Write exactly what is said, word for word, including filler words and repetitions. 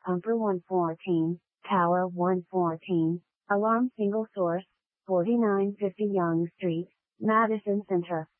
Pumper one fourteen, Tower one fourteen, Alarm Single Source, forty-nine fifty Yonge Street, Madison Center.